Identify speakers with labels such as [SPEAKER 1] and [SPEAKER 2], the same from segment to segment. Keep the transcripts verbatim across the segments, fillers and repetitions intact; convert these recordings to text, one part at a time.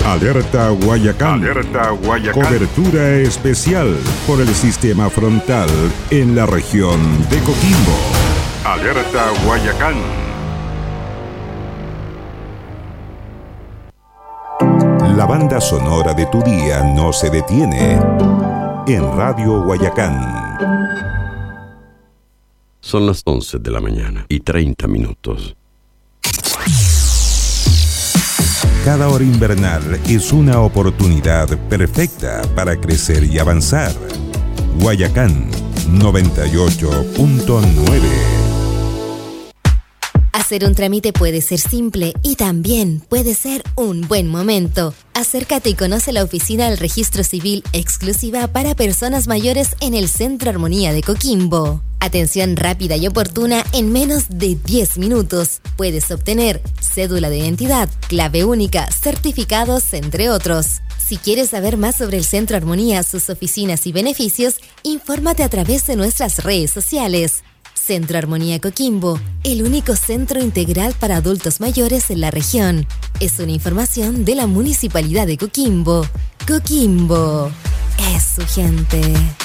[SPEAKER 1] Alerta Guayacán.
[SPEAKER 2] Alerta Guayacán.
[SPEAKER 1] Cobertura especial por el sistema frontal en la región de Coquimbo.
[SPEAKER 2] Alerta Guayacán.
[SPEAKER 1] La banda sonora de tu día no se detiene en Radio Guayacán.
[SPEAKER 3] Son las once de la mañana y treinta minutos.
[SPEAKER 1] Cada hora invernal es una oportunidad perfecta para crecer y avanzar. Guayacán noventa y ocho punto nueve.
[SPEAKER 4] Hacer un trámite puede ser simple y también puede ser un buen momento. Acércate y conoce la oficina del Registro Civil exclusiva para personas mayores en el Centro Armonía de Coquimbo. Atención rápida y oportuna en menos de diez minutos. Puedes obtener cédula de identidad, clave única, certificados, entre otros. Si quieres saber más sobre el Centro Armonía, sus oficinas y beneficios, infórmate a través de nuestras redes sociales. Centro Armonía Coquimbo, el único centro integral para adultos mayores en la región. Es una información de la Municipalidad de Coquimbo. Coquimbo es su gente.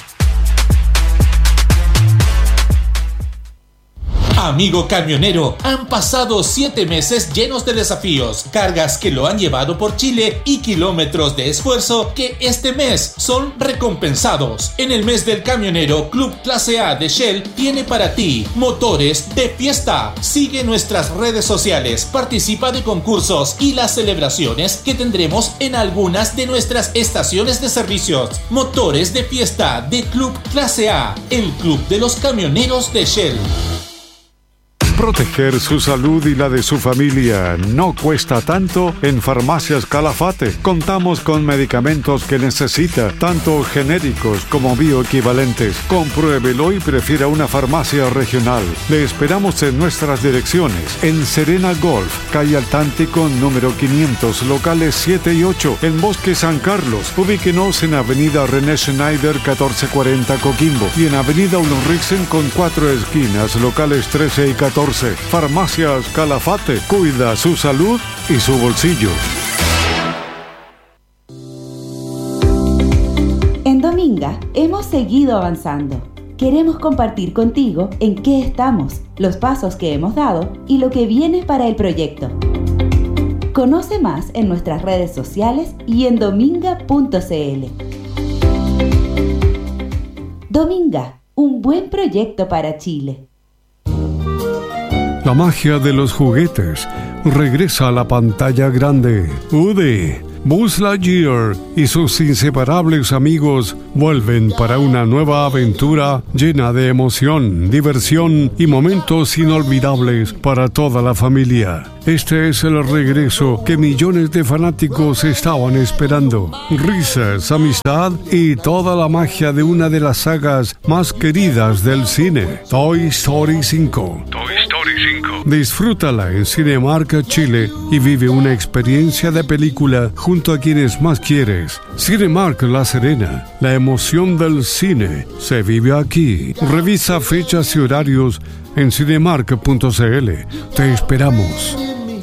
[SPEAKER 5] Amigo camionero, han pasado siete meses llenos de desafíos, cargas que lo han llevado por Chile y kilómetros de esfuerzo que este mes son recompensados. En el mes del camionero, Club Clase A de Shell tiene para ti motores de fiesta. Sigue nuestras redes sociales, participa de concursos y las celebraciones que tendremos en algunas de nuestras estaciones de servicios. Motores de fiesta de Club Clase A, el club de los camioneros de Shell.
[SPEAKER 6] Proteger su salud y la de su familia no cuesta tanto en Farmacias Calafate. Contamos con medicamentos que necesita, tanto genéricos como bioequivalentes. Compruébelo y prefiera una farmacia regional. Le esperamos en nuestras direcciones. En Serena Golf, calle Altántico, número quinientos, locales siete y ocho. En Bosque San Carlos, ubíquenos en Avenida René Schneider, catorce cuarenta, Coquimbo. Y en Avenida Ulriksen con cuatro esquinas, locales trece y catorce. Farmacias Calafate, cuida su salud y su bolsillo.
[SPEAKER 7] En Dominga hemos seguido avanzando. Queremos compartir contigo en qué estamos, los pasos que hemos dado y lo que viene para el proyecto. Conoce más en nuestras redes sociales y en dominga punto cl. Dominga, un buen proyecto para Chile.
[SPEAKER 6] La magia de los juguetes regresa a la pantalla grande. Woody, Buzz Lightyear y sus inseparables amigos vuelven para una nueva aventura llena de emoción, diversión y momentos inolvidables para toda la familia. Este es el regreso que millones de fanáticos estaban esperando. Risas, amistad y toda la magia de una de las sagas más queridas del cine, Toy Story cinco. Toy Story cinco. Disfrútala en Cinemark Chile y vive una experiencia de película junto a quienes más quieres. Cinemark La Serena, la emoción del cine se vive aquí. Revisa fechas y horarios en cinemark punto cl. Te esperamos.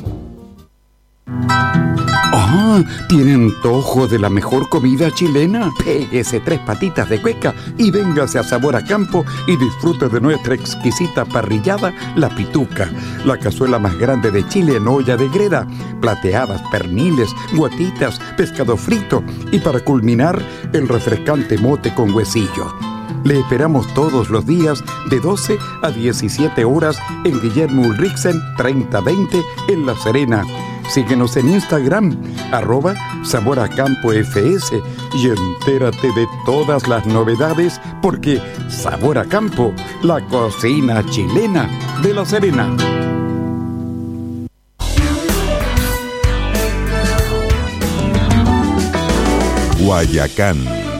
[SPEAKER 8] Ah, ¿tiene antojo de la mejor comida chilena? Péguese tres patitas de cueca y véngase a Sabor a Campo y disfrute de nuestra exquisita parrillada, La Pituca, la cazuela más grande de Chile en olla de greda, plateadas, perniles, guatitas, pescado frito y para culminar, el refrescante mote con huesillo. Le esperamos todos los días de doce a diecisiete horas en Guillermo Ulriksen treinta veinte en La Serena. Síguenos en Instagram, arroba Sabor a Campo F S y entérate de todas las novedades porque Sabor a Campo, la cocina chilena de La Serena.
[SPEAKER 1] Guayacán.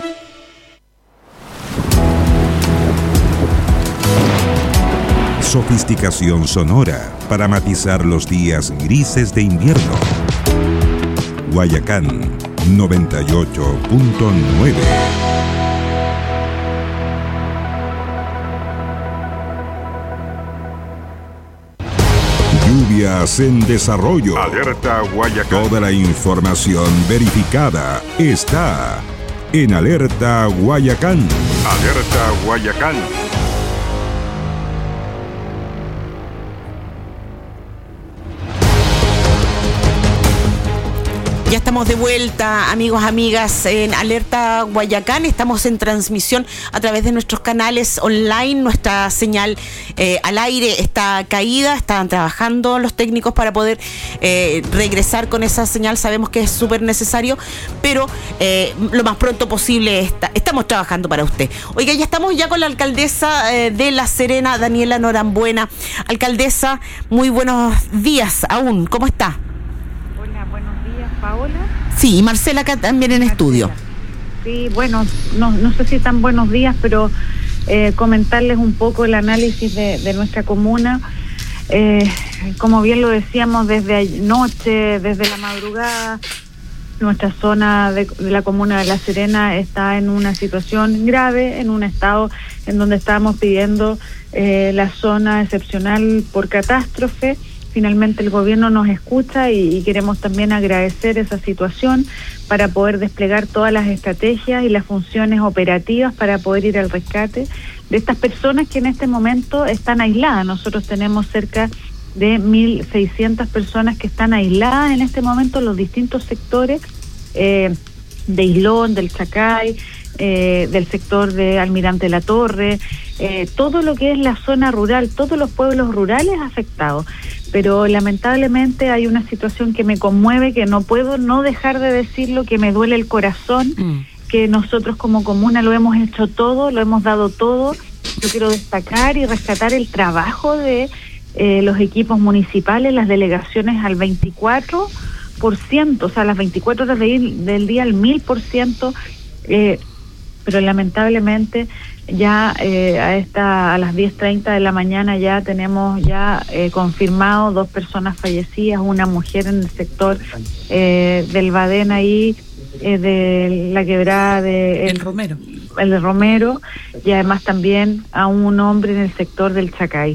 [SPEAKER 1] Sofisticación sonora para matizar los días grises de invierno. Guayacán noventa y ocho punto nueve. Noticias en desarrollo.
[SPEAKER 2] Alerta Guayacán.
[SPEAKER 1] Toda la información verificada está en Alerta Guayacán.
[SPEAKER 2] Alerta Guayacán.
[SPEAKER 9] Ya estamos de vuelta, amigos, amigas, en Alerta Guayacán. Estamos en transmisión a través de nuestros canales online. Nuestra señal eh, al aire está caída. Están trabajando los técnicos para poder eh, regresar con esa señal. Sabemos que es súper necesario, pero eh, lo más pronto posible está, estamos trabajando para usted. Oiga, ya estamos ya con la alcaldesa eh, de La Serena, Daniela Norambuena. Alcaldesa, muy buenos días aún. ¿Cómo está?
[SPEAKER 10] Paola.
[SPEAKER 9] Sí, y Marcela acá también en Marcela. Estudio.
[SPEAKER 10] Sí, bueno, no, no sé si tan buenos días, pero eh, comentarles un poco el análisis de, de nuestra comuna. Eh, como bien lo decíamos desde anoche, desde la madrugada, nuestra zona de, de la comuna de La Serena está en una situación grave, en un estado en donde estábamos pidiendo eh, la zona excepcional por catástrofe. Finalmente el gobierno nos escucha y, y queremos también agradecer esa situación para poder desplegar todas las estrategias y las funciones operativas para poder ir al rescate de estas personas que en este momento están aisladas. Nosotros tenemos cerca de mil seiscientas personas que están aisladas en este momento en los distintos sectores eh, de Islón, del Chacay, eh, del sector de Almirante La Torre, eh, todo lo que es la zona rural, todos los pueblos rurales afectados. Pero lamentablemente hay una situación que me conmueve, que no puedo no dejar de decirlo, que me duele el corazón, mm. que nosotros como comuna lo hemos hecho todo, lo hemos dado todo. Yo quiero destacar y rescatar el trabajo de eh, los equipos municipales, las delegaciones al veinticuatro por ciento, o sea, las veinticuatro horas de, del día al mil por ciento, eh, pero lamentablemente ya eh, a esta a las diez treinta de la mañana ya tenemos ya eh, confirmado dos personas fallecidas, una mujer en el sector eh, del Badén ahí, eh, de la quebrada de
[SPEAKER 9] el, el Romero
[SPEAKER 10] el de Romero, y además también a un hombre en el sector del Chacay.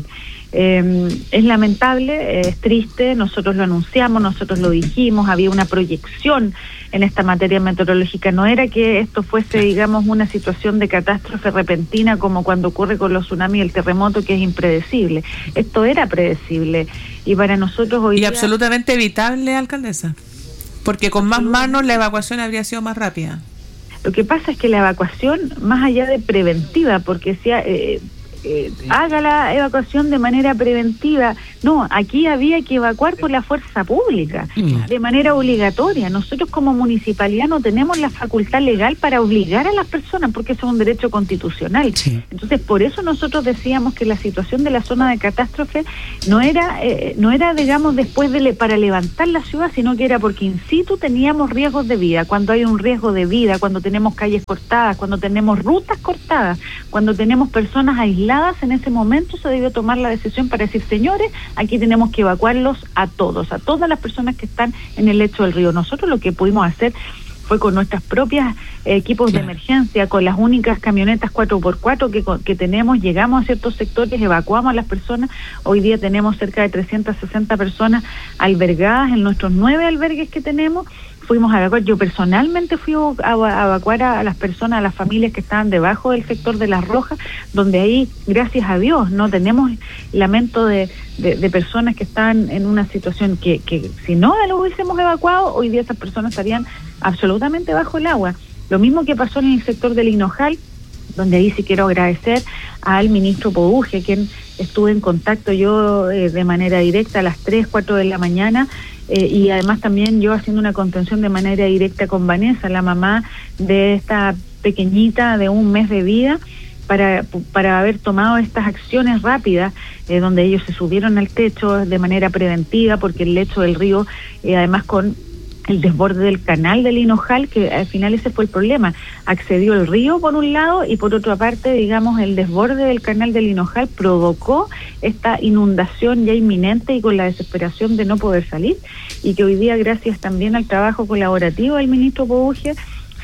[SPEAKER 10] Eh, es lamentable, es triste, nosotros lo anunciamos, nosotros lo dijimos, había una proyección en esta materia meteorológica, no era que esto fuese, digamos, una situación de catástrofe repentina como cuando ocurre con los tsunamis y el terremoto, que es impredecible. Esto era predecible y para nosotros hoy
[SPEAKER 11] y
[SPEAKER 10] día...
[SPEAKER 11] absolutamente evitable, alcaldesa, porque con más manos la evacuación habría sido más rápida.
[SPEAKER 10] Lo que pasa es que la evacuación, más allá de preventiva, porque si... Eh, Eh, haga la evacuación de manera preventiva. No, aquí había que evacuar por la fuerza pública, mm. de manera obligatoria. Nosotros como municipalidad no tenemos la facultad legal para obligar a las personas, porque eso es un derecho constitucional. Sí. Entonces, por eso nosotros decíamos que la situación de la zona de catástrofe no era, eh, no era, digamos, después de le, para levantar la ciudad, sino que era porque in situ teníamos riesgos de vida. Cuando hay un riesgo de vida, cuando tenemos calles cortadas, cuando tenemos rutas cortadas, cuando tenemos personas aisladas, en ese momento se debió tomar la decisión para decir, señores, aquí tenemos que evacuarlos a todos, a todas las personas que están en el lecho del río. Nosotros lo que pudimos hacer fue con nuestras propias eh, equipos de emergencia, con las únicas camionetas cuatro por cuatro que, que tenemos, llegamos a ciertos sectores, evacuamos a las personas. Hoy día tenemos cerca de trescientas sesenta personas albergadas en nuestros nueve albergues que tenemos. Fuimos a evacuar, yo personalmente fui a, a evacuar a, a las personas, a las familias que estaban debajo del sector de Las Rojas, donde ahí, gracias a Dios, no tenemos lamento de, de, de personas que están en una situación que, que si no lo hubiésemos evacuado, hoy día esas personas estarían absolutamente bajo el agua. Lo mismo que pasó en el sector del Hinojal, donde ahí sí quiero agradecer al ministro Poduje, quien estuve en contacto yo eh, de manera directa a las tres, cuatro de la mañana, eh, y además también yo haciendo una contención de manera directa con Vanessa, la mamá de esta pequeñita de un mes de vida, para para haber tomado estas acciones rápidas, eh, donde ellos se subieron al techo de manera preventiva, porque el lecho del río, eh, además con el desborde del canal del Hinojal, que al final ese fue el problema, accedió el río por un lado y por otra parte, digamos, el desborde del canal del Hinojal provocó esta inundación ya inminente y con la desesperación de no poder salir, y que hoy día, gracias también al trabajo colaborativo del ministro Poduje,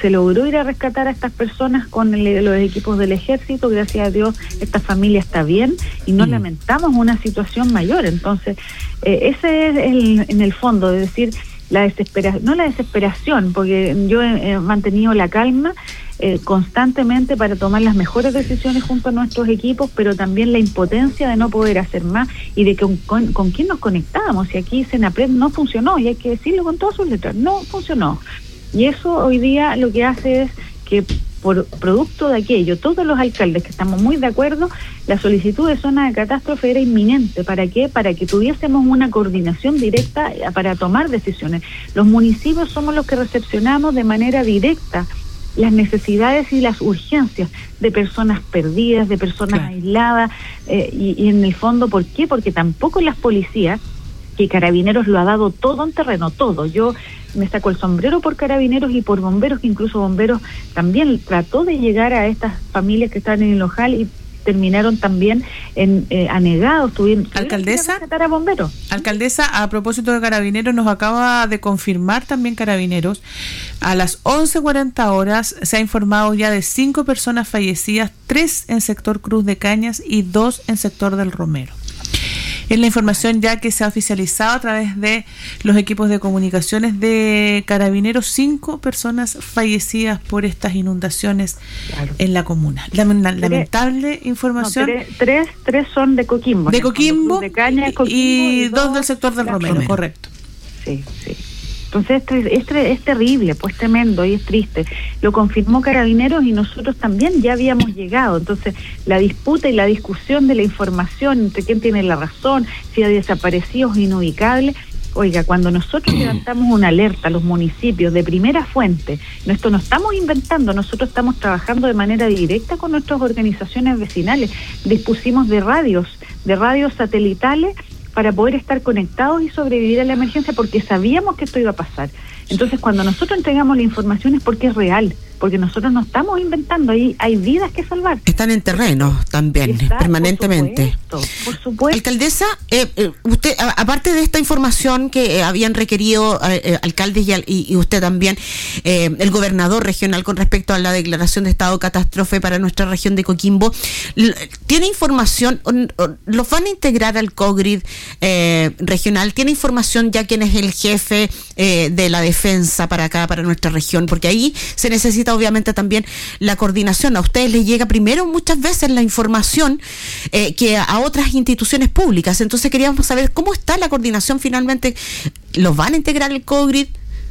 [SPEAKER 10] se logró ir a rescatar a estas personas con el, los equipos del ejército. Gracias a Dios esta familia está bien y no mm. lamentamos una situación mayor. Entonces eh, ese es el, en el fondo, es decir, la desesperación, no la desesperación, porque yo he, he mantenido la calma eh, constantemente para tomar las mejores decisiones junto a nuestros equipos, pero también la impotencia de no poder hacer más y de que con, con, con quién nos conectábamos. Y aquí Senapred no funcionó, y hay que decirlo con todas sus letras, no funcionó. Y eso hoy día lo que hace es que por producto de aquello, todos los alcaldes que estamos muy de acuerdo, la solicitud de zona de catástrofe era inminente. ¿Para qué? Para que tuviésemos una coordinación directa para tomar decisiones. Los municipios somos los que recepcionamos de manera directa las necesidades y las urgencias de personas perdidas, de personas claro. aisladas, eh, y, y en el fondo, ¿por qué? Porque tampoco las policías, que Carabineros lo ha dado todo en terreno, todo. Yo me saco el sombrero por Carabineros y por bomberos, que incluso bomberos también trató de llegar a estas familias que están en el ojal y terminaron también en eh, anegados. Tuvieron,
[SPEAKER 11] alcaldesa,
[SPEAKER 10] tuvieron a bomberos.
[SPEAKER 11] Alcaldesa, a propósito de Carabineros, nos acaba de confirmar también Carabineros, a las once cuarenta horas se ha informado ya de cinco personas fallecidas, tres en sector Cruz de Cañas y dos en sector del Romero. Es la información ya que se ha oficializado a través de los equipos de comunicaciones de Carabineros, cinco personas fallecidas por estas inundaciones claro. en la comuna. Lamentable tres, información.
[SPEAKER 10] No, tres, tres, tres son de Coquimbo.
[SPEAKER 11] De Coquimbo,
[SPEAKER 10] de Caña, Coquimbo
[SPEAKER 11] y, y dos, dos del sector del Romero, Romero, correcto.
[SPEAKER 10] Sí, sí. Entonces es, es, es terrible, pues tremendo y es triste. Lo confirmó Carabineros y nosotros también ya habíamos llegado. Entonces la disputa y la discusión de la información entre quién tiene la razón, si hay desaparecidos inubicables. Oiga, cuando nosotros levantamos una alerta a los municipios de primera fuente, esto no estamos inventando, nosotros estamos trabajando de manera directa con nuestras organizaciones vecinales. Dispusimos de radios, de radios satelitales para poder estar conectados y sobrevivir a la emergencia, porque sabíamos que esto iba a pasar. Entonces, cuando nosotros entregamos la información es porque es real, porque nosotros no estamos inventando, ahí hay vidas que salvar.
[SPEAKER 9] Están en terreno también, Está, permanentemente.
[SPEAKER 10] Por supuesto, por supuesto.
[SPEAKER 9] Alcaldesa, eh, eh, usted, a, aparte de esta información que eh, habían requerido eh, alcaldes y, y, y usted también, eh, el gobernador regional con respecto a la declaración de estado de catástrofe para nuestra región de Coquimbo, ¿tiene información, los van a integrar al COGRID eh, regional? ¿Tiene información ya quién es el jefe eh, de la defensa para acá, para nuestra región? Porque ahí se necesita obviamente también la coordinación. A ustedes les llega primero muchas veces la información eh, que a otras instituciones públicas. Entonces queríamos saber cómo está la coordinación finalmente. ¿Los van a integrar el COGRID?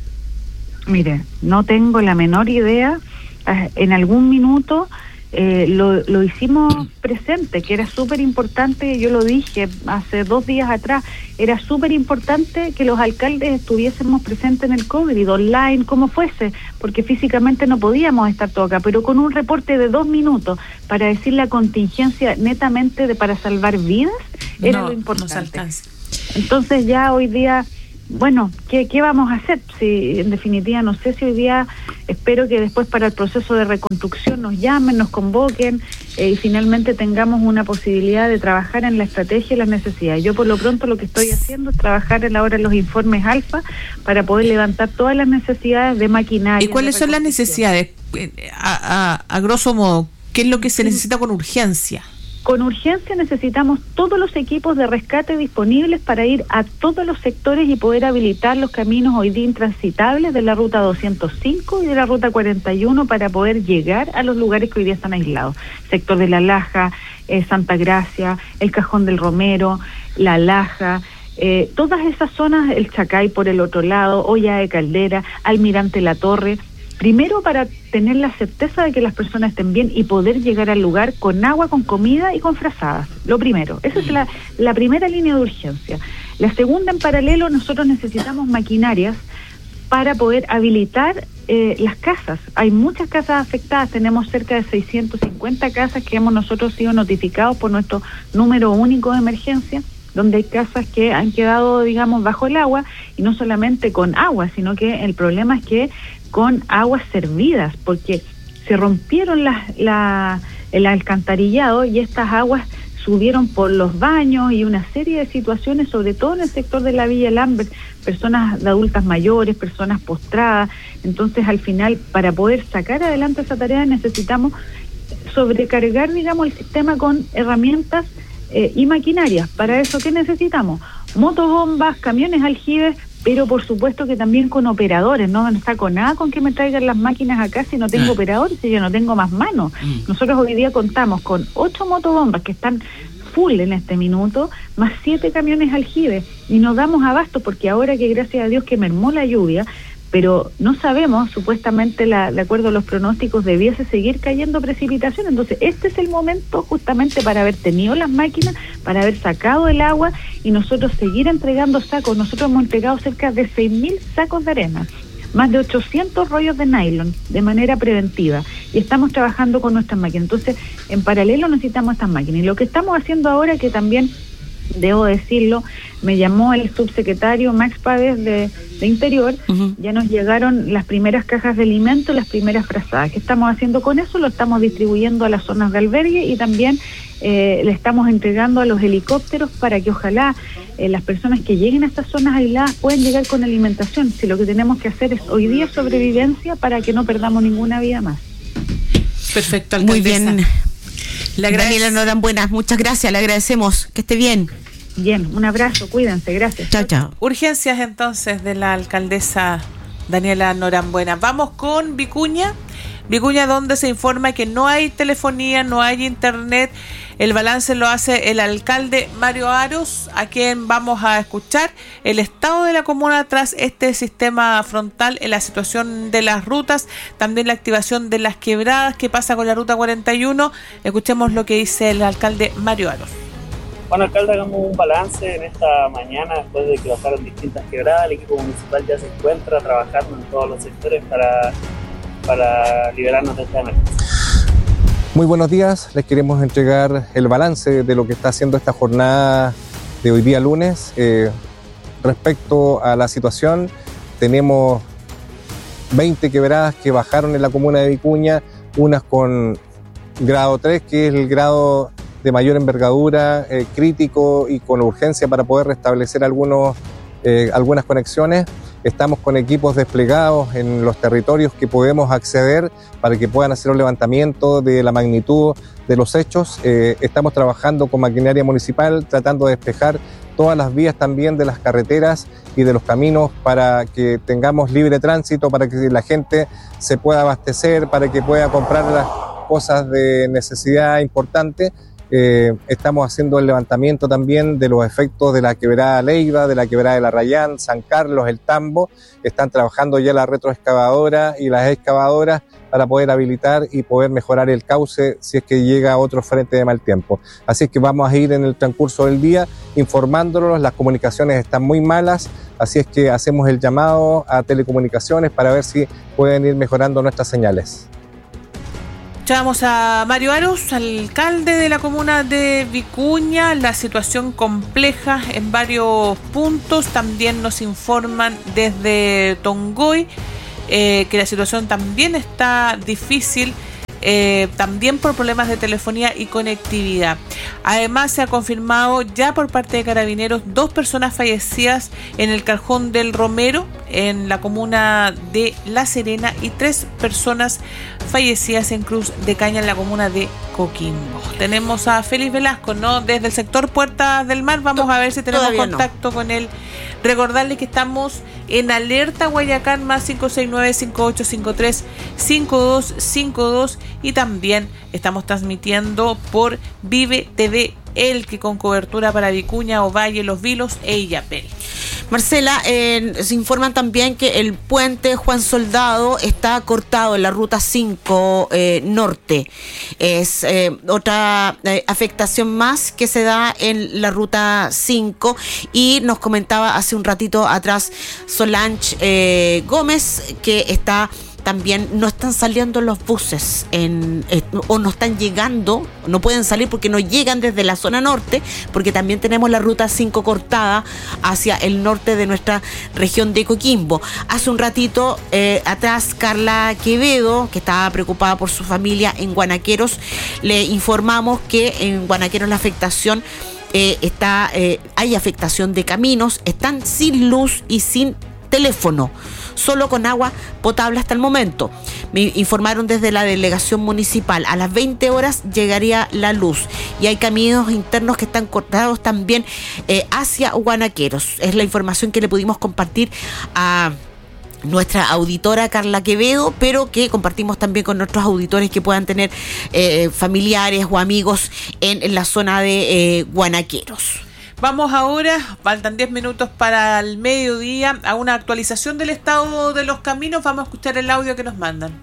[SPEAKER 10] Mire, no tengo la menor idea. En algún minuto eh, lo, lo hicimos presente, que era súper importante. Yo lo dije hace dos días atrás, era súper importante que los alcaldes estuviésemos presentes en el COGRID, online, como fuese, porque físicamente no podíamos estar todos acá, pero con un reporte de dos minutos para decir la contingencia netamente de para salvar vidas, era
[SPEAKER 11] no,
[SPEAKER 10] lo importante.
[SPEAKER 11] No
[SPEAKER 10] Entonces ya hoy día, bueno, ¿qué, ¿qué vamos a hacer? Si en definitiva, no sé si hoy día, espero que después para el proceso de reconstrucción nos llamen, nos convoquen eh, y finalmente tengamos una posibilidad de trabajar en la estrategia y las necesidades. Yo por lo pronto lo que estoy haciendo es trabajar en ahora en los informes alfa para poder levantar todas las necesidades de maquinaria.
[SPEAKER 11] ¿Y cuáles son las necesidades? A, a, a grosso modo, ¿qué es lo que se necesita con urgencia?
[SPEAKER 10] Con urgencia necesitamos todos los equipos de rescate disponibles para ir a todos los sectores y poder habilitar los caminos hoy día intransitables de la ruta doscientos cinco y de la ruta cuarenta y uno para poder llegar a los lugares que hoy día están aislados. Sector de La Laja, eh, Santa Gracia, el Cajón del Romero, La Laja, eh, todas esas zonas, el Chacay por el otro lado, Olla de Caldera, Almirante La Torre. Primero, para tener la certeza de que las personas estén bien y poder llegar al lugar con agua, con comida y con frazadas. Lo primero, esa es la, la primera línea de urgencia. La segunda, en paralelo, nosotros necesitamos maquinarias para poder habilitar eh, las casas. Hay muchas casas afectadas, tenemos cerca de seiscientas cincuenta casas que hemos nosotros sido notificados por nuestro número único de emergencia, donde hay casas que han quedado, digamos, bajo el agua, y no solamente con agua, sino que el problema es que con aguas servidas, porque se rompieron las, la, el alcantarillado y estas aguas subieron por los baños y una serie de situaciones, sobre todo en el sector de la Villa Lambert, personas de adultas mayores, personas postradas. Entonces, al final, para poder sacar adelante esa tarea necesitamos sobrecargar, digamos, el sistema con herramientas eh, y maquinarias. Para eso, ¿qué necesitamos? Motobombas, camiones aljibes, pero por supuesto que también con operadores. No me saco nada con que me traigan las máquinas acá si no tengo mm. operadores, si yo no tengo más manos. Mm. Nosotros hoy día contamos con ocho motobombas que están full en este minuto, más siete camiones aljibes, y nos damos abasto porque ahora que gracias a Dios que mermó la lluvia, pero no sabemos, supuestamente la, de acuerdo a los pronósticos debiese seguir cayendo precipitación. Entonces este es el momento justamente para haber tenido las máquinas, para haber sacado el agua y nosotros seguir entregando sacos. Nosotros hemos entregado cerca de seis mil sacos de arena, más de ochocientos rollos de nylon de manera preventiva, y estamos trabajando con nuestras máquinas. Entonces en paralelo necesitamos estas máquinas, y lo que estamos haciendo ahora, que también debo decirlo, me llamó el subsecretario Max Pávez de, de Interior. Uh-huh. Ya nos llegaron las primeras cajas de alimento, las primeras frazadas. ¿Qué estamos haciendo con eso? Lo estamos distribuyendo a las zonas de albergue, y también eh, le estamos entregando a los helicópteros para que ojalá eh, las personas que lleguen a estas zonas aisladas puedan llegar con alimentación. Si lo que tenemos que hacer es hoy día sobrevivencia para que no perdamos ninguna vida más.
[SPEAKER 9] Perfecto, alcaldesa. Muy bien. Le agradece... Daniela Norambuena, muchas gracias, le agradecemos. Que esté bien.
[SPEAKER 10] Bien, un abrazo, cuídense, gracias.
[SPEAKER 9] Chao, chao.
[SPEAKER 11] Urgencias entonces de la alcaldesa Daniela Norambuena. Vamos con Vicuña. Vicuña, donde se informa que no hay telefonía, no hay internet. El balance lo hace el alcalde Mario Aros, a quien vamos a escuchar el estado de la comuna tras este sistema frontal, en la situación de las rutas, también la activación de las quebradas, qué pasa con la ruta cuarenta y uno. Escuchemos lo que dice el alcalde Mario Aros.
[SPEAKER 12] Bueno, alcalde, hagamos un balance en esta mañana después de que bajaron distintas quebradas. El equipo municipal ya se encuentra trabajando en todos los sectores para, para liberarnos de esta emergencia.
[SPEAKER 13] Muy buenos días, les queremos entregar el balance de lo que está haciendo esta jornada de hoy día lunes. Eh, respecto a la situación, tenemos veinte quebradas que bajaron en la comuna de Vicuña, unas con grado tres, que es el grado de mayor envergadura, eh, crítico y con urgencia para poder restablecer algunos, eh, algunas conexiones. Estamos con equipos desplegados en los territorios que podemos acceder para que puedan hacer un levantamiento de la magnitud de los hechos. Eh, estamos trabajando con maquinaria municipal, tratando de despejar todas las vías también de las carreteras y de los caminos para que tengamos libre tránsito, para que la gente se pueda abastecer, para que pueda comprar las cosas de necesidad importante. Eh, estamos haciendo el levantamiento también de los efectos de la quebrada Leiva, de la quebrada de la Rayán, San Carlos, el Tambo. Están trabajando ya la retroexcavadora y las excavadoras para poder habilitar y poder mejorar el cauce si es que llega otro frente de mal tiempo. Así es que vamos a ir en el transcurso del día informándolos. Las comunicaciones están muy malas, así es que hacemos el llamado a telecomunicaciones para ver si pueden ir mejorando nuestras señales.
[SPEAKER 11] Escuchamos a Mario Aros, alcalde de la comuna de Vicuña. La situación compleja en varios puntos. También nos informan desde Tongoy eh, que la situación también está difícil, eh, también por problemas de telefonía y conectividad. Además, se ha confirmado ya por parte de Carabineros dos personas fallecidas en el Cajón del Romero, en la comuna de La Serena, y tres personas fallecidas en Cruz de Caña, en la comuna de Coquimbo. Tenemos a Félix Velasco, ¿no? Desde el sector Puertas del Mar. Vamos a ver si tenemos Todavía contacto no. con él. Recordarle que estamos en Alerta Guayacán, más cinco seis nueve, cinco ocho cinco tres, cinco dos cinco dos, y también estamos transmitiendo por Vive T V El, que con cobertura para Vicuña, Ovalle, Los Vilos e Illapel.
[SPEAKER 9] Marcela, eh, se informan también que el puente Juan Soldado está cortado en la ruta cinco eh, norte. Es eh, otra eh, afectación más que se da en la ruta cinco, y nos comentaba hace un ratito atrás Solange eh, Gómez que está también no están saliendo los buses en, eh, o no están llegando, no pueden salir porque no llegan desde la zona norte, porque también tenemos la ruta cinco cortada hacia el norte de nuestra región de Coquimbo. Hace un ratito eh, atrás, Carla Quevedo, que estaba preocupada por su familia en Guanaqueros, le informamos que en Guanaqueros la afectación eh, está, eh, hay afectación de caminos, están sin luz y sin teléfono, solo con agua potable hasta el momento. Me informaron desde la delegación municipal, a las veinte horas llegaría la luz y hay caminos internos que están cortados también eh, hacia Guanaqueros. Es la información que le pudimos compartir a nuestra auditora Carla Quevedo, pero que compartimos también con nuestros auditores que puedan tener eh, familiares o amigos en, en la zona de eh, Guanaqueros.
[SPEAKER 11] Vamos ahora, faltan diez minutos para el mediodía, a una actualización del estado de los caminos. Vamos a escuchar el audio que nos mandan.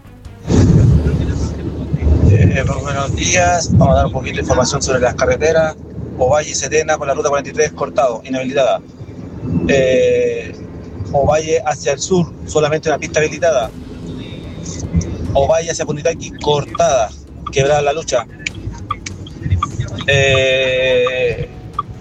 [SPEAKER 14] Eh, buenos días, vamos a dar un poquito de información sobre las carreteras. Ovalle y Serena por la ruta cuarenta y tres cortado, inhabilitada. Eh, Ovalle hacia el sur, solamente una pista habilitada. Ovalle hacia Punitaqui, cortada, quebrada la lucha. Eh...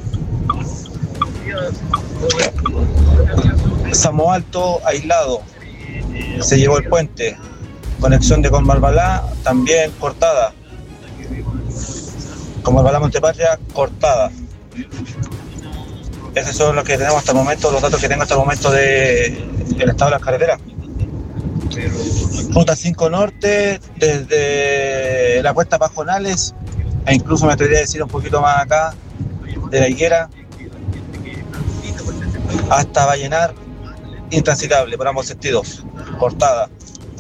[SPEAKER 14] Samo Alto aislado, se llevó el puente. Conexión de Conmalbalá también cortada. Conmalbalá Montepatria cortada. Esos son los que tenemos hasta el momento, los datos que tengo hasta el momento de el estado de las carreteras. Ruta cinco Norte, desde la Cuesta Pajonales, e incluso me atrevería a decir un poquito más acá, de la Higuera hasta Vallenar, intransitable por ambos sentidos, cortada.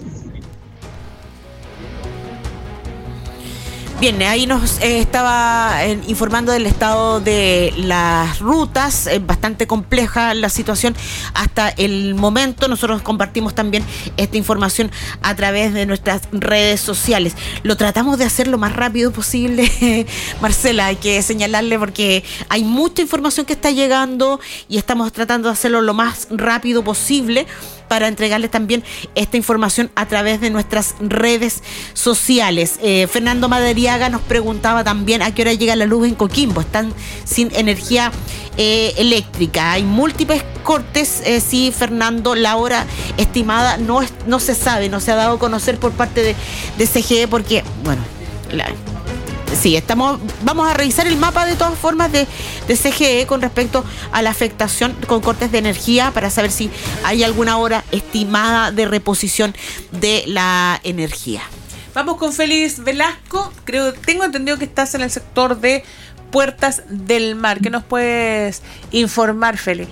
[SPEAKER 9] Bien, ahí nos eh, estaba eh, informando del estado de las rutas, eh, bastante compleja la situación hasta el momento. Nosotros compartimos también esta información a través de nuestras redes sociales. Lo tratamos de hacer lo más rápido posible, Marcela, hay que señalarle porque hay mucha información que está llegando y estamos tratando de hacerlo lo más rápido posible para entregarles también esta información a través de nuestras redes sociales. Eh, Fernando Madariaga nos preguntaba también a qué hora llega la luz en Coquimbo. Están sin energía eh, eléctrica. Hay múltiples cortes. Eh, sí, Fernando, la hora estimada no, es, no se sabe, no se ha dado a conocer por parte de, de C G E porque, bueno, la... Sí, estamos, vamos a revisar el mapa de todas formas de, de C G E con respecto a la afectación con cortes de energía para saber si hay alguna hora estimada de reposición de la energía.
[SPEAKER 11] Vamos con Félix Velasco. Creo, tengo entendido que estás en el sector de Puertas del Mar. ¿Qué nos puedes informar, Félix?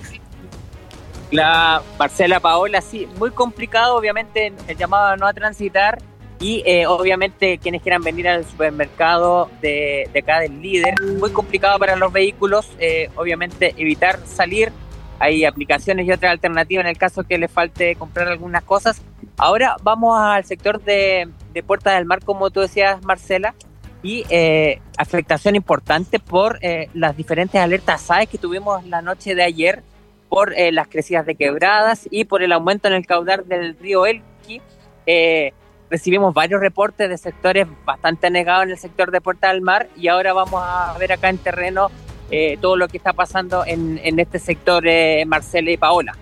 [SPEAKER 15] La Marcela, Paola, sí, muy complicado, obviamente el llamado a no a transitar. Y eh, obviamente quienes quieran venir al supermercado de, de acá del Líder, muy complicado para los vehículos, eh, obviamente evitar salir, hay aplicaciones y otras alternativas en el caso que les falte comprar algunas cosas. Ahora vamos al sector de, de Puertas del Mar, como tú decías, Marcela, y eh, afectación importante por eh, las diferentes alertas S A E que tuvimos la noche de ayer, por eh, las crecidas de quebradas y por el aumento en el caudal del río Elqui. eh, Recibimos varios reportes de sectores bastante anegados en el sector de Puerta del Mar y ahora vamos a ver acá en terreno eh, todo lo que está pasando en, en este sector, eh, Marcela y Paola.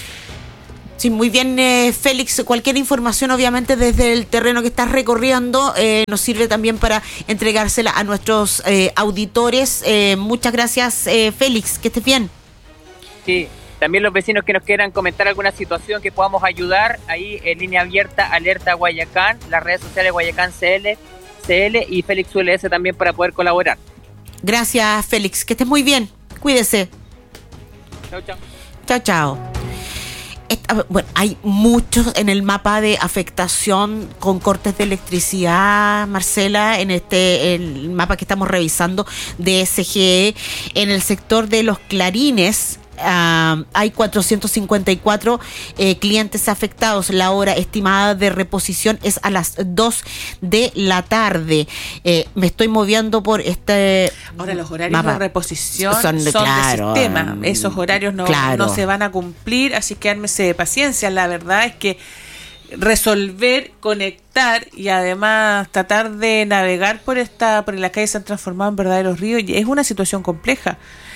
[SPEAKER 9] Sí, muy bien, eh, Félix. Cualquier información, obviamente, desde el terreno que estás recorriendo, eh, nos sirve también para entregársela a nuestros eh, auditores. Eh, muchas gracias, eh, Félix. Que estés bien.
[SPEAKER 15] Sí. También los vecinos que nos quieran comentar alguna situación que podamos ayudar, ahí en línea abierta, Alerta Guayacán, las redes sociales Guayacán C L, C L y Félix U L S también para poder colaborar.
[SPEAKER 9] Gracias, Félix. Que estés muy bien. Cuídese.
[SPEAKER 15] Chao, chao.
[SPEAKER 9] Chao, chao. Esta, bueno, hay muchos en el mapa de afectación con cortes de electricidad, Marcela, en este el mapa que estamos revisando de S G E, en el sector de los Clarines. Uh, hay cuatrocientos cincuenta y cuatro eh, clientes afectados. La hora estimada de reposición es a las dos de la tarde. Eh, me estoy moviendo por este...
[SPEAKER 11] Ahora los horarios
[SPEAKER 9] mapa.
[SPEAKER 11] de reposición
[SPEAKER 9] son,
[SPEAKER 11] son
[SPEAKER 9] claro,
[SPEAKER 11] de sistema. Esos horarios no,
[SPEAKER 9] claro.
[SPEAKER 11] no se van a cumplir, así que ármese de paciencia. La verdad es que resolver, conectar y además tratar de navegar por esta, por las calles se han transformado en verdaderos ríos, y es una situación compleja.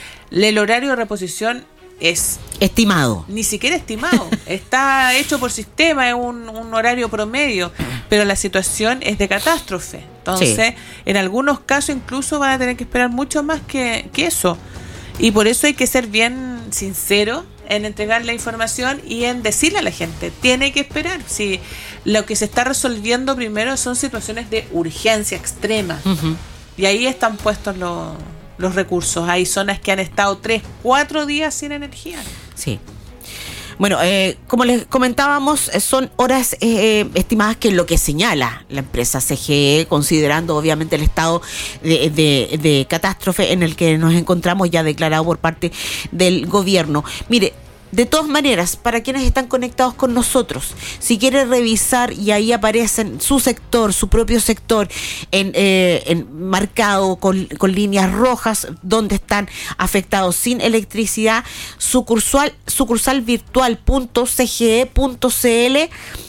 [SPEAKER 11] El horario de reposición es
[SPEAKER 9] estimado,
[SPEAKER 11] ni siquiera estimado, está hecho por sistema, es un, un horario promedio, pero la situación es de catástrofe. Entonces, sí. en algunos casos incluso van a tener que esperar mucho más que, que eso, y por eso hay que ser bien sincero en entregar la información y en decirle a la gente, tiene que esperar. Si lo que se está resolviendo primero son situaciones de urgencia extrema, uh-huh. y ahí están puestos los los recursos. Hay zonas que han estado tres, cuatro días sin energía.
[SPEAKER 9] Sí. Bueno, eh, como les comentábamos, son horas eh, estimadas, que es lo que señala la empresa C G E, considerando obviamente el estado de, de, de catástrofe en el que nos encontramos, ya declarado por parte del gobierno. Mire, de todas maneras, para quienes están conectados con nosotros, si quiere revisar, y ahí aparecen su sector, su propio sector, en, eh, en marcado con, con líneas rojas, donde están afectados sin electricidad, sucursal, sucursal virtual punto c g e punto c l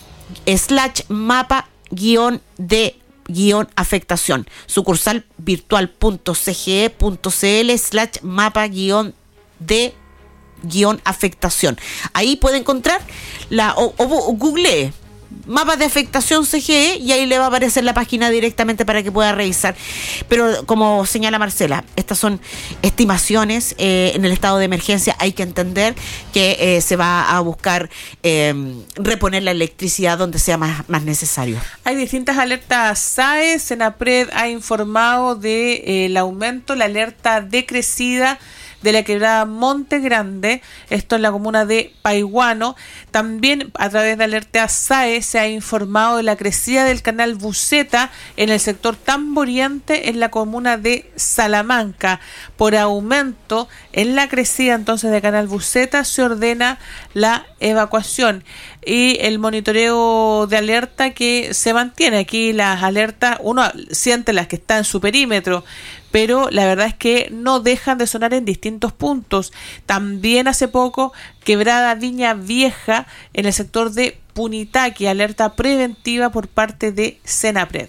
[SPEAKER 9] slash mapa guión de guión afectación, sucursal virtual punto c g e punto c l slash mapa guión de guión afectación. Ahí puede encontrar la o, o, o google mapa de afectación C G E y ahí le va a aparecer la página directamente para que pueda revisar. Pero como señala Marcela, estas son estimaciones. Eh, en el estado de emergencia hay que entender que eh, se va a buscar eh, reponer la electricidad donde sea más, más necesario.
[SPEAKER 11] Hay distintas alertas S A E. Senapred ha informado de eh, el aumento, la alerta decrecida de la quebrada Monte Grande, esto en la comuna de Paiguano. También a través de alerta S A E se ha informado de la crecida del canal Buceta en el sector Tamboriente en la comuna de Salamanca. Por aumento en la crecida entonces del canal Buceta se ordena la evacuación y el monitoreo de alerta que se mantiene. Aquí las alertas, uno siente las que están en su perímetro, pero la verdad es que no dejan de sonar en distintos puntos. También hace poco, quebrada Viña Vieja en el sector de Punitaqui, alerta preventiva por parte de Senapred.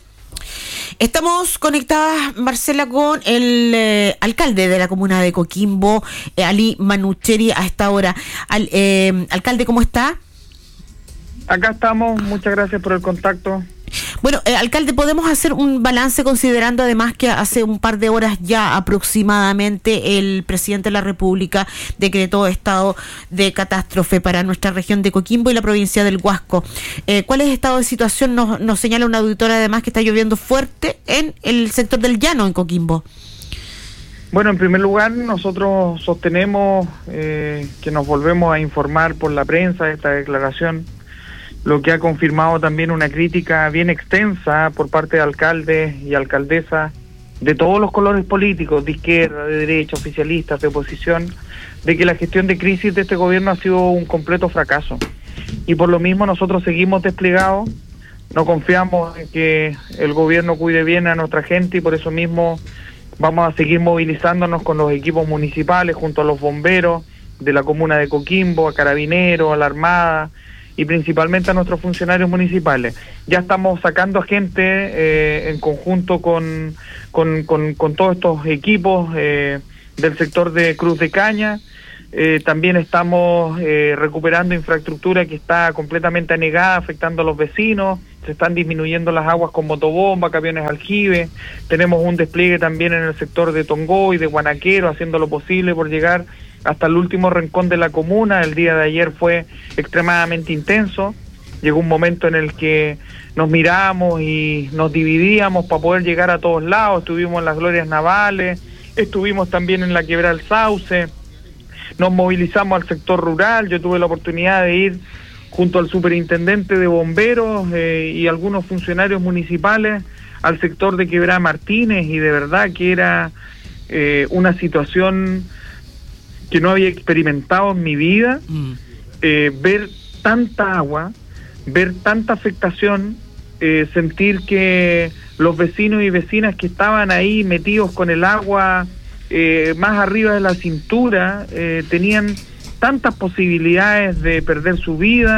[SPEAKER 9] Estamos conectadas, Marcela, con el eh, alcalde de la comuna de Coquimbo, eh, Ali Manucheri, a esta hora. Al, eh, alcalde, ¿cómo está?
[SPEAKER 16] Acá estamos, muchas gracias por el contacto.
[SPEAKER 9] Bueno, eh, alcalde, ¿podemos hacer un balance considerando además que hace un par de horas ya aproximadamente el presidente de la República decretó estado de catástrofe para nuestra región de Coquimbo y la provincia del Huasco? Eh, ¿Cuál es el estado de situación? Nos, nos señala una auditora además que está lloviendo fuerte en el sector del Llano, en Coquimbo.
[SPEAKER 16] Bueno, en primer lugar, nosotros sostenemos eh, que nos volvemos a informar por la prensa de esta declaración, lo que ha confirmado también una crítica bien extensa por parte de alcaldes y alcaldesas de todos los colores políticos, de izquierda, de derecha, oficialistas, de oposición, de que la gestión de crisis de este gobierno ha sido un completo fracaso. Y por lo mismo nosotros seguimos desplegados, no confiamos en que el gobierno cuide bien a nuestra gente y por eso mismo vamos a seguir movilizándonos con los equipos municipales junto a los bomberos de la comuna de Coquimbo, a Carabineros, a la Armada, y principalmente a nuestros funcionarios municipales. Ya estamos sacando a gente eh, en conjunto con, con, con, con todos estos equipos eh, del sector de Cruz de Caña. Eh, también estamos eh, recuperando infraestructura que está completamente anegada, afectando a los vecinos. Se están disminuyendo las aguas con motobomba, camiones aljibe. Tenemos un despliegue también en el sector de Tongoy, de Guanaquero, haciendo lo posible por llegar hasta el último rincón de la comuna. El día de ayer fue extremadamente intenso. Llegó un momento en el que nos miramos y nos dividíamos para poder llegar a todos lados. Estuvimos en las Glorias Navales, estuvimos también en la Quebrada del Sauce, nos movilizamos al sector rural. Yo tuve la oportunidad de ir junto al superintendente de bomberos eh, y algunos funcionarios municipales al sector de Quebrada Martínez, y de verdad que era eh, una situación que no había experimentado en mi vida. mm. eh, ver tanta agua, ver tanta afectación, eh, sentir que los vecinos y vecinas que estaban ahí metidos con el agua eh, más arriba de la cintura, eh, tenían tantas posibilidades de perder su vida.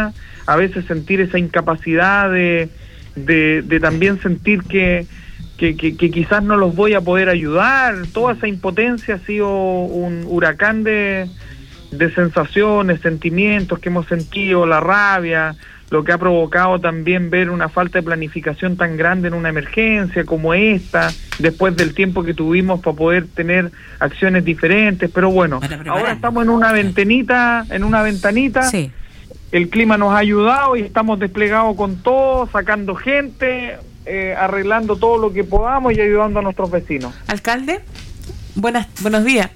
[SPEAKER 16] a veces sentir esa incapacidad de, de, de también sentir que, que, que, que quizás no los voy a poder ayudar. Toda esa impotencia ha sido un huracán de, de sensaciones, sentimientos que hemos sentido, la rabia, lo que ha provocado también ver una falta de planificación tan grande en una emergencia como esta, después del tiempo que tuvimos para poder tener acciones diferentes. Pero bueno, ahora estamos en una ventanita, en una ventanita, sí. El clima nos ha ayudado y estamos desplegados con todo, sacando gente, eh, arreglando todo lo que podamos y ayudando a nuestros vecinos.
[SPEAKER 11] Alcalde, buenas, buenos días.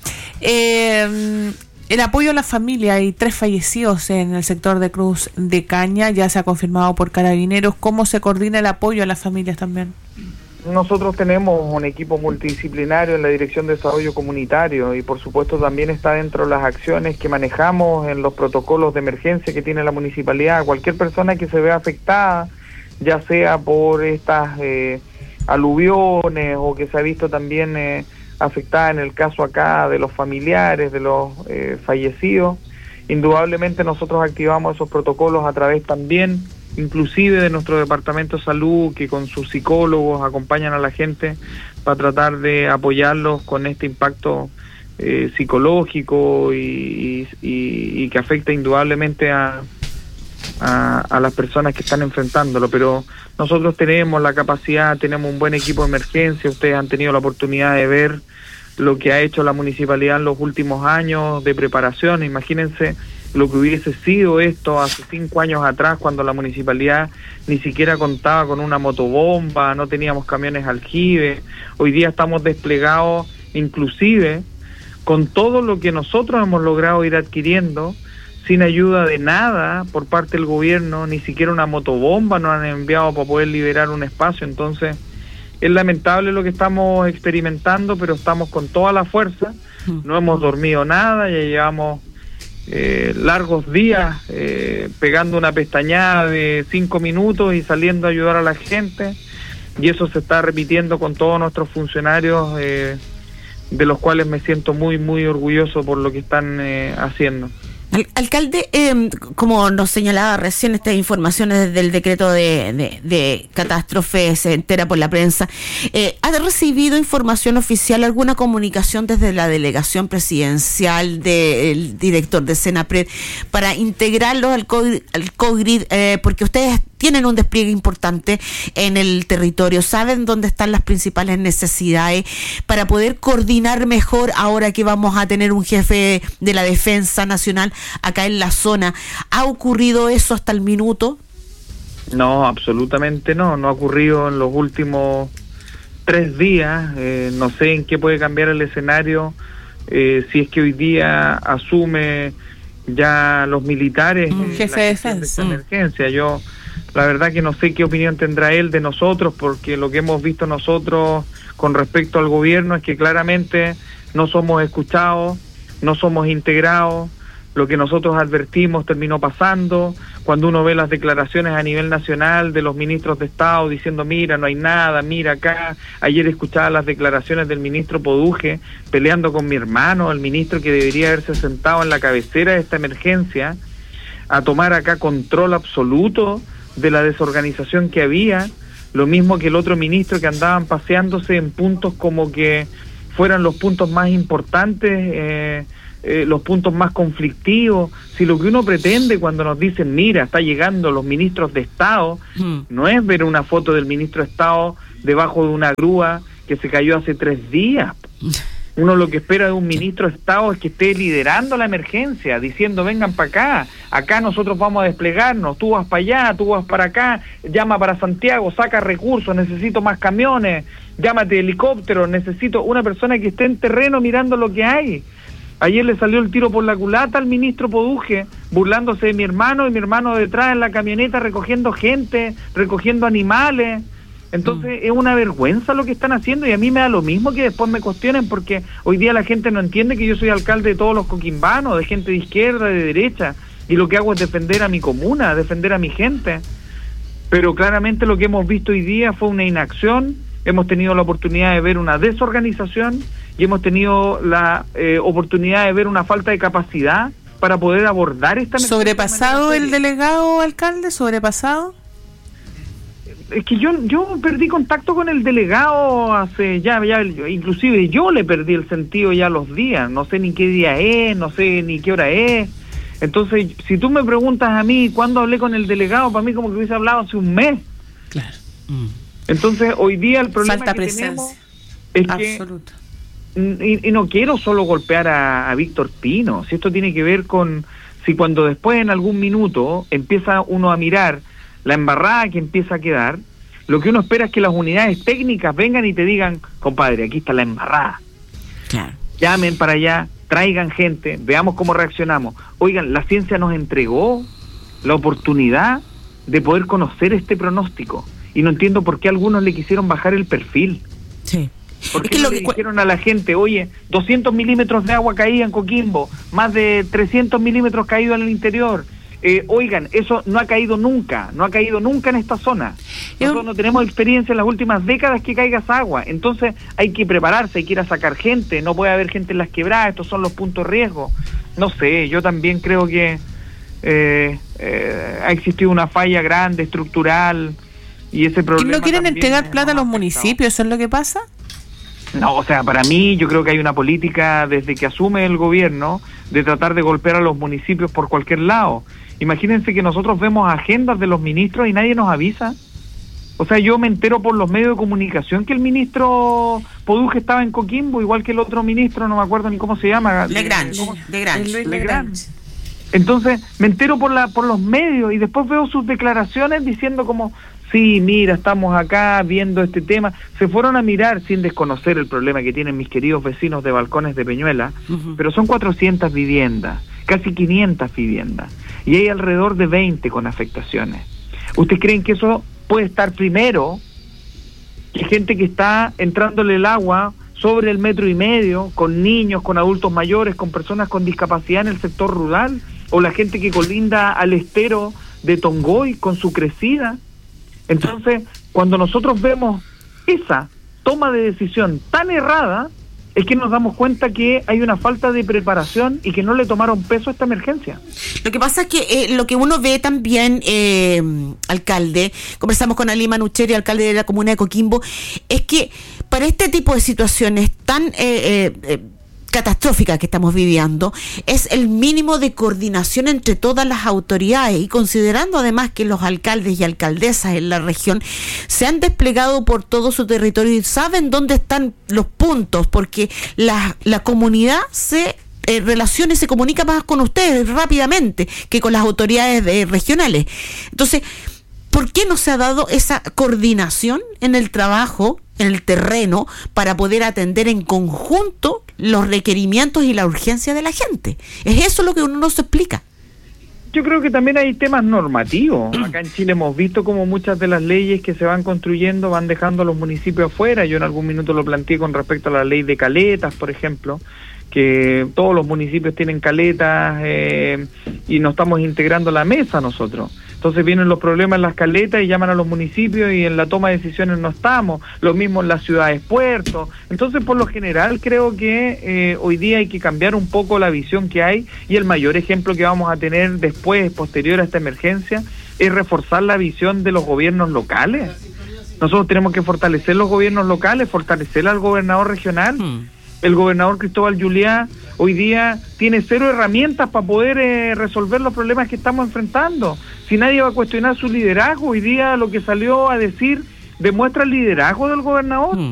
[SPEAKER 11] Eh... El apoyo a la familia, hay tres fallecidos en el sector de Cruz de Caña, ya se ha confirmado por Carabineros. ¿Cómo se coordina el apoyo a las familias también?
[SPEAKER 16] Nosotros tenemos un equipo multidisciplinario en la Dirección de Desarrollo Comunitario y por supuesto también está dentro de las acciones que manejamos en los protocolos de emergencia que tiene la municipalidad. Cualquier persona que se vea afectada, ya sea por estas eh, aluviones o que se ha visto también... Eh, afectada en el caso acá de los familiares, de los eh, fallecidos, indudablemente nosotros activamos esos protocolos a través también, inclusive de nuestro Departamento de Salud, que con sus psicólogos acompañan a la gente para tratar de apoyarlos con este impacto eh, psicológico y, y, y, y que afecta indudablemente a, a, a las personas que están enfrentándolo. Pero nosotros tenemos la capacidad, tenemos un buen equipo de emergencia, ustedes han tenido la oportunidad de ver lo que ha hecho la municipalidad en los últimos años de preparación. Imagínense lo que hubiese sido esto hace cinco años atrás, cuando la municipalidad ni siquiera contaba con una motobomba, no teníamos camiones aljibe. Hoy día estamos desplegados inclusive con todo lo que nosotros hemos logrado ir adquiriendo, sin ayuda de nada por parte del gobierno, ni siquiera una motobomba nos han enviado para poder liberar un espacio. Entonces es lamentable lo que estamos experimentando, pero estamos con toda la fuerza, no hemos dormido nada, ya llevamos eh, largos días eh, pegando una pestañada de cinco minutos y saliendo a ayudar a la gente, y eso se está repitiendo con todos nuestros funcionarios, eh, de los cuales me siento muy, muy orgulloso por lo que están eh, haciendo.
[SPEAKER 9] Al, alcalde, eh, como nos señalaba recién estas informaciones del decreto de, de, de catástrofe, se entera por la prensa, eh, ¿ha recibido información oficial, alguna comunicación desde la delegación presidencial del director de Senapred para integrarlo al COGRID, al COGRID eh, porque ustedes tienen un despliegue importante en el territorio, saben dónde están las principales necesidades para poder coordinar mejor ahora que vamos a tener un jefe de la Defensa Nacional acá en la zona? ¿Ha ocurrido eso hasta el minuto?
[SPEAKER 16] No, absolutamente no, no ha ocurrido en los últimos tres días, eh, no sé en qué puede cambiar el escenario, eh, si es que hoy día asume ya los militares
[SPEAKER 11] un jefe de defensa
[SPEAKER 16] de esta emergencia. Yo la verdad que no sé qué opinión tendrá él de nosotros, porque lo que hemos visto nosotros con respecto al gobierno es que claramente no somos escuchados, no somos integrados. Lo que nosotros advertimos terminó pasando. Cuando uno ve las declaraciones a nivel nacional de los ministros de Estado diciendo mira, no hay nada, mira acá. Ayer escuchaba las declaraciones del ministro Poduje peleando con mi hermano, el ministro que debería haberse sentado en la cabecera de esta emergencia a tomar acá control absoluto de la desorganización que había, lo mismo que el otro ministro, que andaban paseándose en puntos como que fueran los puntos más importantes, eh, eh, los puntos más conflictivos. Si lo que uno pretende cuando nos dicen mira, está llegando los ministros de Estado, mm. no es ver una foto del ministro de Estado debajo de una grúa que se cayó hace tres días. Uno lo que espera de un ministro de Estado es que esté liderando la emergencia, diciendo vengan para acá, acá nosotros vamos a desplegarnos, tú vas para allá, tú vas para acá, llama para Santiago, saca recursos, necesito más camiones, llámate helicóptero, necesito una persona que esté en terreno mirando lo que hay. Ayer le salió el tiro por la culata al ministro Poduje, burlándose de mi hermano, y mi hermano detrás en la camioneta recogiendo gente, recogiendo animales. Entonces mm. es una vergüenza lo que están haciendo, y a mí me da lo mismo que después me cuestionen, porque hoy día la gente no entiende que yo soy alcalde de todos los coquimbanos, de gente de izquierda, de derecha, y lo que hago es defender a mi comuna, defender a mi gente. Pero claramente lo que hemos visto hoy día fue una inacción, hemos tenido la oportunidad de ver una desorganización y hemos tenido la eh, oportunidad de ver una falta de capacidad para poder abordar esta emergencia.
[SPEAKER 11] ¿Sobrepasado el delegado alcalde? ¿Sobrepasado?
[SPEAKER 16] Es que yo yo perdí contacto con el delegado hace ya, ya inclusive yo le perdí el sentido ya los días, no sé ni qué día es, no sé ni qué hora es. Entonces, si tú me preguntas a mí cuándo hablé con el delegado, para mí como que hubiese hablado hace un mes.
[SPEAKER 11] Claro. Mm.
[SPEAKER 16] Entonces, hoy día el problema
[SPEAKER 11] Falta
[SPEAKER 16] que
[SPEAKER 11] presencia.
[SPEAKER 16] tenemos es
[SPEAKER 11] Absoluta.
[SPEAKER 16] que y, y no quiero solo golpear a, a Víctor Pino, si esto tiene que ver con si cuando después en algún minuto empieza uno a mirar la embarrada que empieza a quedar, lo que uno espera es que las unidades técnicas vengan y te digan, compadre, aquí está la embarrada.
[SPEAKER 11] Claro.
[SPEAKER 16] Llamen para allá, traigan gente, veamos cómo reaccionamos. Oigan, la ciencia nos entregó la oportunidad de poder conocer este pronóstico y no entiendo por qué algunos le quisieron bajar el perfil.
[SPEAKER 11] Sí.
[SPEAKER 16] ¿Por qué no le dijeron a la gente, oye, doscientos milímetros de agua caída en Coquimbo, más de trescientos milímetros caídos en el interior? Eh, oigan, eso no ha caído nunca, no ha caído nunca en esta zona. Nosotros no tenemos experiencia en las últimas décadas que caiga esa agua, entonces hay que prepararse, hay que ir a sacar gente, no puede haber gente en las quebradas, estos son los puntos de riesgo. No sé, yo también creo que eh, eh, ha existido una falla grande, estructural, y ese problema...
[SPEAKER 11] ¿Y no quieren entregar
[SPEAKER 16] es,
[SPEAKER 11] plata a los municipios? ¿Eso es lo que pasa?
[SPEAKER 16] No, o sea, para mí yo creo que hay una política desde que asume el gobierno de tratar de golpear a los municipios por cualquier lado. Imagínense que nosotros vemos agendas de los ministros y nadie nos avisa. O sea, yo me entero por los medios de comunicación que el ministro Poduje estaba en Coquimbo, igual que el otro ministro, no me acuerdo ni cómo se llama.
[SPEAKER 9] Legrange. Legrange.
[SPEAKER 16] Legrange. Entonces, me entero por la por los medios y después veo sus declaraciones diciendo como, sí, mira, estamos acá viendo este tema. Se fueron a mirar sin desconocer el problema que tienen mis queridos vecinos de Balcones de Peñuela, uh-huh. Pero son cuatrocientas viviendas, casi quinientas viviendas, y hay alrededor de veinte con afectaciones. ¿Ustedes creen que eso puede estar primero que gente que está entrándole el agua sobre el metro y medio, con niños, con adultos mayores, con personas con discapacidad en el sector rural, o la gente que colinda al estero de Tongoy con su crecida? Entonces, cuando nosotros vemos esa toma de decisión tan errada, es que nos damos cuenta que hay una falta de preparación y que no le tomaron peso a esta emergencia.
[SPEAKER 9] Lo que pasa es que eh, lo que uno ve también, eh, alcalde, conversamos con Ali Manucheri, alcalde de la comuna de Coquimbo, es que para este tipo de situaciones tan eh, eh, eh, catastrófica que estamos viviendo, es el mínimo de coordinación entre todas las autoridades, y considerando además que los alcaldes y alcaldesas en la región se han desplegado por todo su territorio y saben dónde están los puntos, porque la, la comunidad se eh, relaciona y se comunica más con ustedes rápidamente que con las autoridades de, regionales. Entonces, ¿por qué no se ha dado esa coordinación en el trabajo, en el terreno, para poder atender en conjunto los requerimientos y la urgencia de la gente? Es eso lo que uno no se explica.
[SPEAKER 16] Yo creo que también hay temas normativos. Acá en Chile hemos visto como muchas de las leyes que se van construyendo van dejando a los municipios afuera. Yo en algún minuto lo planteé con respecto a la ley de caletas, por ejemplo, que todos los municipios tienen caletas eh, y no estamos integrando la mesa nosotros. Entonces vienen los problemas en las caletas y llaman a los municipios y en la toma de decisiones no estamos. Lo mismo en las ciudades puertos. Entonces, por lo general, creo que eh, hoy día hay que cambiar un poco la visión que hay, y el mayor ejemplo que vamos a tener después, posterior a esta emergencia, es reforzar la visión de los gobiernos locales. Nosotros tenemos que fortalecer los gobiernos locales, fortalecer al gobernador regional. Hmm. El gobernador Cristóbal Juliá hoy día tiene cero herramientas para poder eh, resolver los problemas que estamos enfrentando. Si nadie va a cuestionar su liderazgo, hoy día lo que salió a decir demuestra el liderazgo del gobernador. Mm.